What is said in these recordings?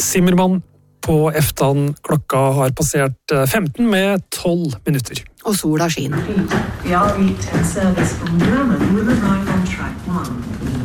Zimmermann på Eftan. Klokka har passert 15 med 12 minutter. Og sola skinner. The R810 service from Drammen will arrive on track 1.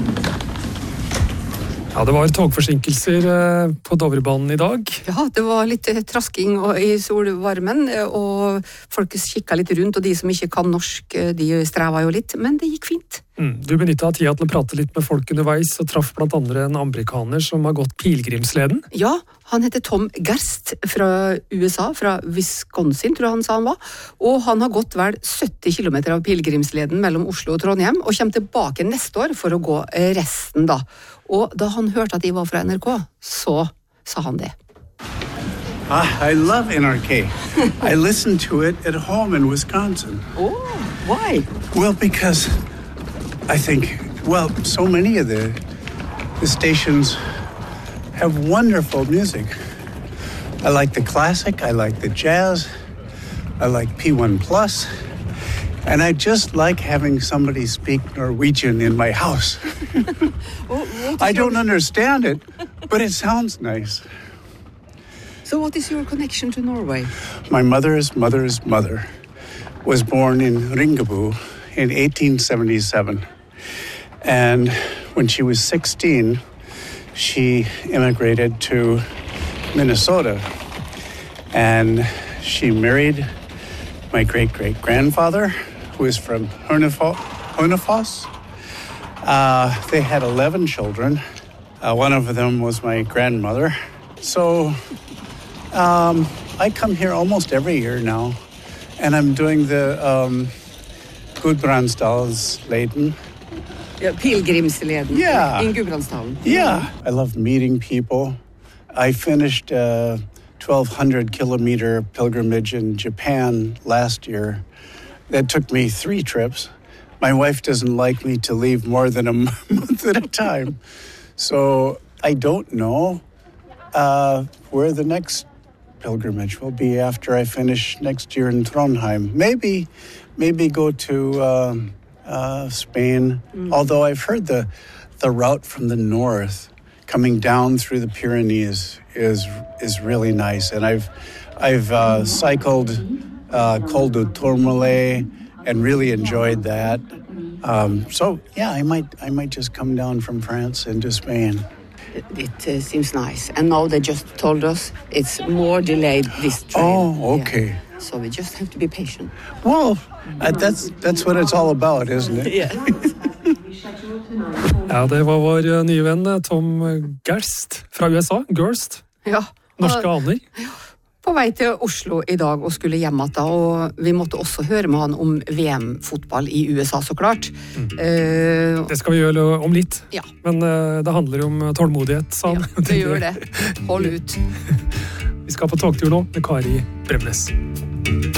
Ja, det var togforsinkelser på Dovrebanen i dag. Ja, det var litt trasking i solvarmen, og folk kikket litt rundt, og de som ikke kan norsk, de strevet jo litt, men det gikk fint. Du benyttet tida til å prate litt med folk underveis, og traff blant andre en amerikaner som har gått pilgrimsleden. Ja, han heter Tom Gerst fra USA, fra Wisconsin, tror jeg han sa han var, og han har gått vel 70 kilometer av pilgrimsleden mellom Oslo og Trondheim, og kommer tilbake neste år for å gå resten da. Og da han hørte at de var fra NRK, så sa han det. I love NRK. I listen to it at home in Wisconsin. Oh, why? Well, because I think, so many of the stations have wonderful music. I like the classic, I like the jazz, I like P1 Plus, and I just like having somebody speak Norwegian in my house. I don't understand it, but it sounds nice. So what is your connection to Norway? My mother's mother's mother was born in Ringebu in 1877. And when she was 16, she immigrated to Minnesota. And she married my great-great-grandfather, who is from Hønefoss. They had 11 children. One of them was my grandmother. So I come here almost every year now, and I'm doing the Gudbrandsdalsleden. Ja, pilgrimsleden in Gudbrandsdalen. Yeah, I love meeting people. I finished a 1,200-kilometer pilgrimage in Japan last year. That took me 3 trips. My wife doesn't like me to leave more than a month at a time. So I don't know where the next pilgrimage will be after I finish next year in Trondheim. Maybe go to Spain. Although I've heard the route from the north coming down through the Pyrenees is really nice, and I've cycled Col du Tourmalet and really enjoyed that. So yeah, I might just come down from France into Spain. It seems nice, and now they just told us it's more delayed this train. Oh, okay. Yeah. So we just have to be patient. Well, that's what it's all about, isn't it? Yeah. Ja, det var vår nye venn Tom Gerst fra USA, Gerst. Ja. Norske aner. På vei til Oslo i dag og skulle hjem igjen, og vi måtte også høre med han om VM-fotball i USA, så klart. Det skal vi gjøre om litt, ja. Men det handler om tålmodighet, sa han. Ja, det gjør det. Hold ut. Vi skal på togtur nå med Kari Bremnes.